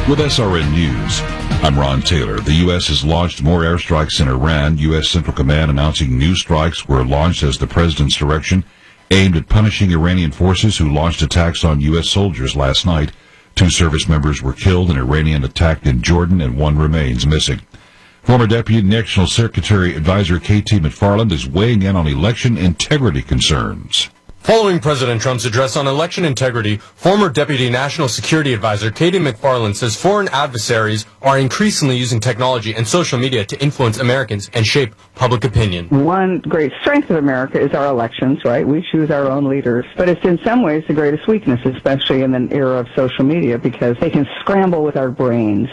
With SRN News, I'm Ron Taylor. The U.S. has launched more airstrikes in Iran. U.S. Central Command announcing new strikes were launched as the president's direction, aimed at punishing Iranian forces who launched attacks on U.S. soldiers last night. 2 service members were killed, an Iranian attacked in Jordan, and 1 remains missing. Former Deputy National Secretary Advisor K.T. McFarland is weighing in on election integrity concerns. Following President Trump's address on election integrity, former Deputy National Security Advisor K.T. McFarland says foreign adversaries are increasingly using technology and social media to influence Americans and shape public opinion. One great strength of America is our elections, right? We choose our own leaders. But it's in some ways the greatest weakness, especially in the era of social media, because they can scramble with our brains.